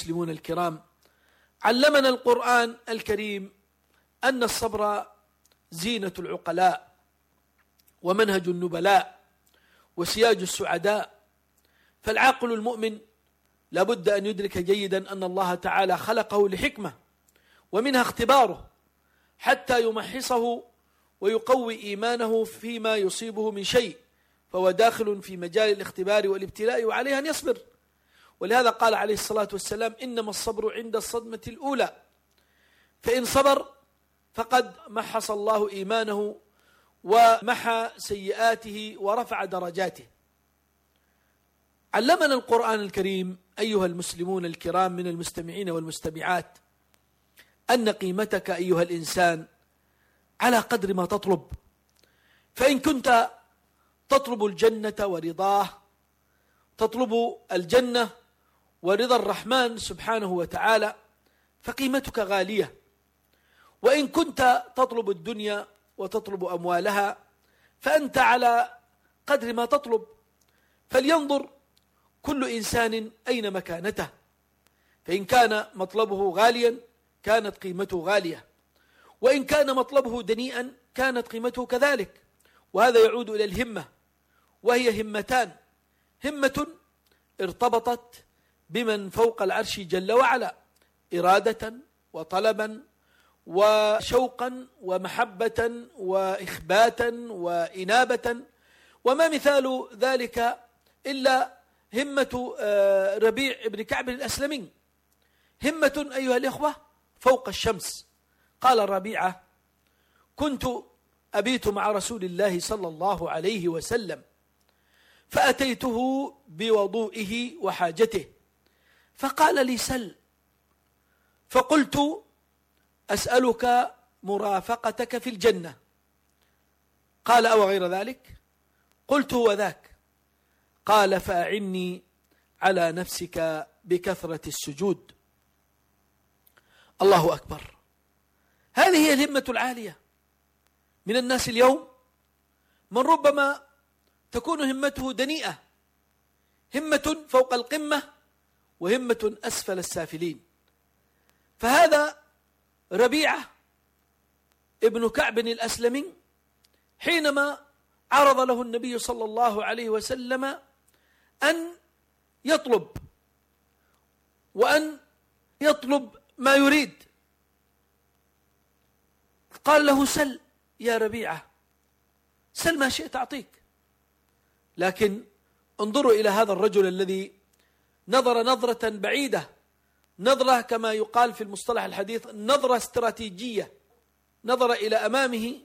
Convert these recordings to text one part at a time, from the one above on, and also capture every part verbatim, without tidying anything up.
المسلمون الكرام، علمنا القرآن الكريم أن الصبر زينة العقلاء ومنهج النبلاء وسياج السعداء. فالعاقل المؤمن لابد أن يدرك جيدا أن الله تعالى خلقه لحكمة، ومنها اختباره حتى يمحصه ويقوي إيمانه فيما يصيبه من شيء، فهو داخل في مجال الاختبار والابتلاء، وعليه أن يصبر. ولهذا قال عليه الصلاة والسلام: إنما الصبر عند الصدمة الأولى، فإن صبر فقد محص الله إيمانه ومحى سيئاته ورفع درجاته. علمنا القرآن الكريم أيها المسلمون الكرام من المستمعين والمستمعات أن قيمتك أيها الإنسان على قدر ما تطلب. فإن كنت تطلب الجنة ورضاه، تطلب الجنة ورضا الرحمن سبحانه وتعالى، فقيمتك غالية. وإن كنت تطلب الدنيا وتطلب أموالها فأنت على قدر ما تطلب. فلينظر كل إنسان أين مكانته، فإن كان مطلبه غاليا كانت قيمته غالية، وإن كان مطلبه دنيئا كانت قيمته كذلك. وهذا يعود إلى الهمة، وهي همتان: همة ارتبطت بمن فوق العرش جل وعلا إرادة وطلبا وشوقا ومحبة وإخباتا وإنابة، وما مثال ذلك إلا همة ربيع بن كعب الأسلمي، همة أيها الإخوة فوق الشمس. قال ربيعة: كنت أبيت مع رسول الله صلى الله عليه وسلم، فأتيته بوضوئه وحاجته، فقال لي: سل. فقلت: أسألك مرافقتك في الجنة. قال: أو غير ذلك؟ قلت: هو ذاك. قال: فأعني على نفسك بكثرة السجود. الله أكبر. هذه هي الهمة العالية. من الناس اليوم من ربما تكون همته دنيئة، همة فوق القمة وهمة أسفل السافلين. فهذا ربيعة ابن كعب الأسلمي حينما عرض له النبي صلى الله عليه وسلم أن يطلب وأن يطلب ما يريد، قال له: سل يا ربيعة، سل ما شئت أعطيك. لكن انظروا إلى هذا الرجل الذي نظر نظرة بعيدة، نظرة كما يقال في المصطلح الحديث نظرة استراتيجية، نظر إلى أمامه.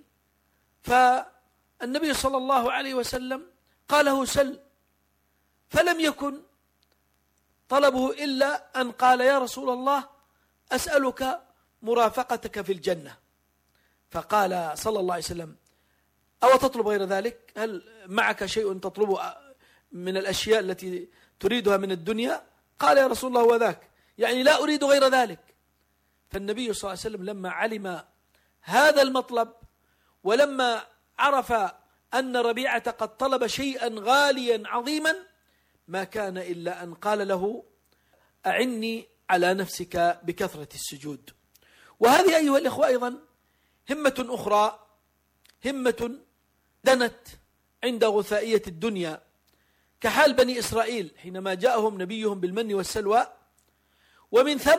فالنبي صلى الله عليه وسلم قال له: سل. فلم يكن طلبه إلا أن قال: يا رسول الله، أسألك مرافقتك في الجنة. فقال صلى الله عليه وسلم: أو تطلب غير ذلك؟ هل معك شيء تطلبه من الأشياء التي تريدها من الدنيا؟ قال: يا رسول الله هو ذاك، يعني لا أريد غير ذلك. فالنبي صلى الله عليه وسلم لما علم هذا المطلب، ولما عرف أن ربيعة قد طلب شيئا غاليا عظيما، ما كان إلا أن قال له: أعني على نفسك بكثرة السجود. وهذه أيها الإخوة أيضا همة أخرى، همة دنت عند غثائية الدنيا، كحال بني إسرائيل حينما جاءهم نبيهم بالمن والسلوى، ومن ثم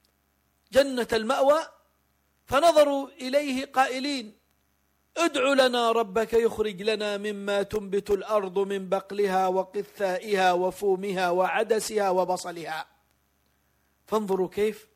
جنة المأوى، فنظروا إليه قائلين: ادع لنا ربك يخرج لنا مما تنبت الأرض من بقلها وقثائها وفومها وعدسها وبصلها. فانظروا كيف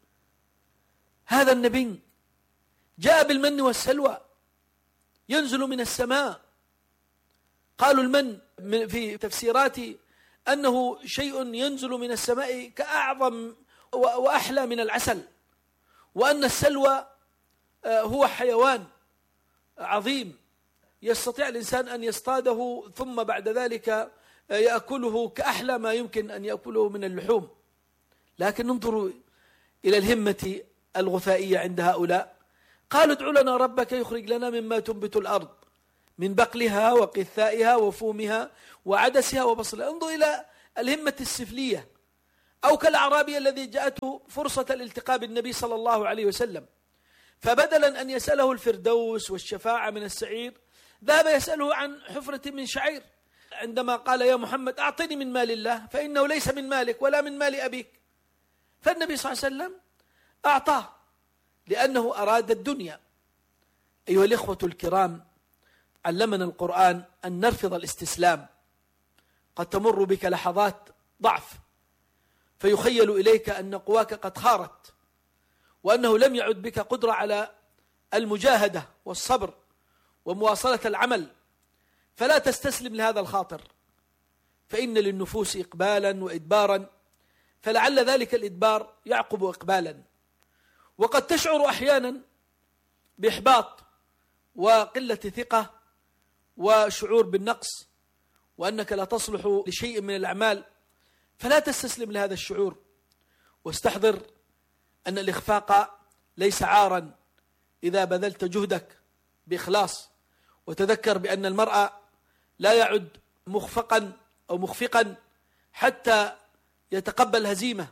هذا النبي جاء بالمن والسلوى ينزل من السماء. قالوا المن في تفسيرات أنه شيء ينزل من السماء كأعظم وأحلى من العسل، وأن السلوى هو حيوان عظيم يستطيع الإنسان أن يصطاده ثم بعد ذلك يأكله كأحلى ما يمكن أن يأكله من اللحوم. لكن انظروا إلى الهمة الغثائية عند هؤلاء. قالوا: ادع لنا ربك يخرج لنا مما تنبت الأرض من بقلها وقثائها وفومها وعدسها وبصلها. انظروا إلى الهمة السفلية أو كالأعرابي الذي جاءته فرصة الالتقاء بالنبي صلى الله عليه وسلم، فبدلا أن يسأله الفردوس والشفاعة من السعير ذهب يسأله عن حفرة من شعير، عندما قال يا محمد أعطني من مال الله فإنه ليس من مالك ولا من مال أبيك. فالنبي صلى الله عليه وسلم أعطاه لأنه أراد الدنيا. أيها الإخوة الكرام، علمنا القرآن أن نرفض الاستسلام. قد تمر بك لحظات ضعف فيخيل إليك أن قواك قد خارت، وأنه لم يعد بك قدرة على المجاهدة والصبر ومواصلة العمل، فلا تستسلم لهذا الخاطر، فإن للنفوس إقبالا وإدبارا، فلعل ذلك الإدبار يعقب إقبالا. وقد تشعر أحيانا بإحباط وقلة ثقة وشعور بالنقص وأنك لا تصلح لشيء من الأعمال، فلا تستسلم لهذا الشعور، واستحضر أن الإخفاق ليس عارا إذا بذلت جهدك بإخلاص. وتذكر بأن المرء لا يعد مخفقا أو مخفقا حتى يتقبل هزيمة.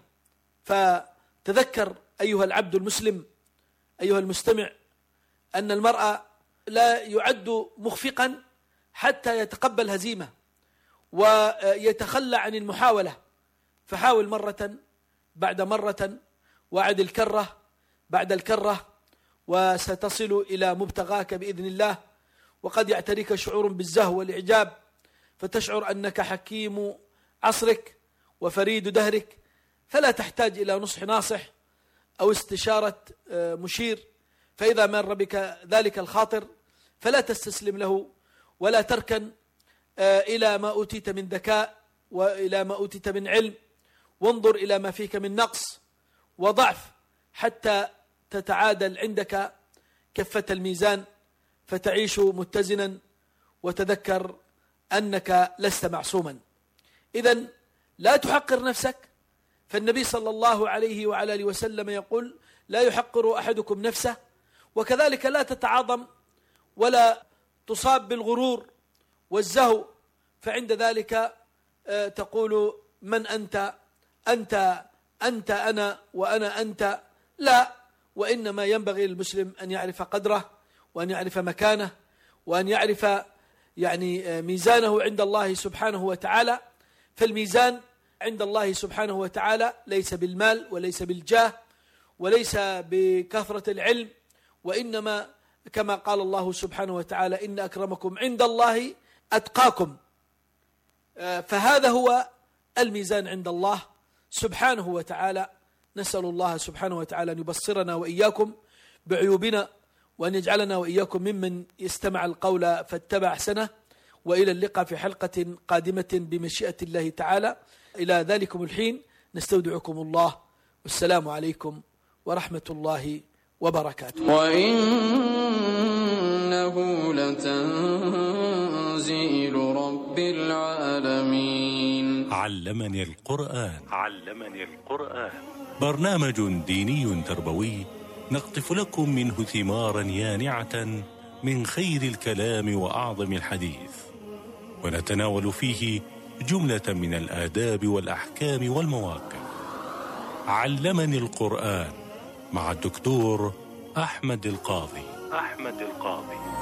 فتذكر أيها العبد المسلم أيها المستمع أن المرء لا يعد مخفقا حتى يتقبل هزيمة ويتخلى عن المحاولة، فحاول مرة بعد مرة وعد الكرة بعد الكرة وستصل إلى مبتغاك بإذن الله. وقد يعتريك شعور بالزهو والإعجاب فتشعر أنك حكيم عصرك وفريد دهرك، فلا تحتاج إلى نصح ناصح أو استشارة مشير. فإذا مر بك ذلك الخاطر فلا تستسلم له ولا تركن إلى ما أوتيت من ذكاء وإلى ما أوتيت من علم، وانظر إلى ما فيك من نقص وضعف حتى تتعادل عندك كفة الميزان فتعيش متزنا، وتذكر أنك لست معصوما. إذن لا تحقر نفسك، فالنبي صلى الله عليه وعلى آله وسلم يقول لا يحقر أحدكم نفسه. وكذلك لا تتعاظم ولا تصاب بالغرور والزهو، فعند ذلك تقول من أنت أنت أنت أنا وأنا أنت، لا، وإنما ينبغي للمسلم أن يعرف قدره وأن يعرف مكانه وأن يعرف يعني ميزانه عند الله سبحانه وتعالى. فالميزان عند الله سبحانه وتعالى ليس بالمال وليس بالجاه وليس بكثرة العلم، وإنما كما قال الله سبحانه وتعالى إن أكرمكم عند الله أتقاكم. فهذا هو الميزان عند الله سبحانه وتعالى. نسأل الله سبحانه وتعالى أن يبصرنا وإياكم بعيوبنا وأن يجعلنا وإياكم ممن يستمع القول فاتبع أحسنه. وإلى اللقاء في حلقة قادمة بمشيئة الله تعالى. إلى ذلكم الحين نستودعكم الله، والسلام عليكم ورحمة الله وبركاته. وإنه لتنزيل رب العالمين. علمني القرآن. علمني القرآن برنامج ديني تربوي نقطف لكم منه ثمارا يانعة من خير الكلام وأعظم الحديث، ونتناول فيه جملة من الآداب والأحكام والمواقف. علمني القرآن مع الدكتور أحمد القاضي. أحمد القاضي.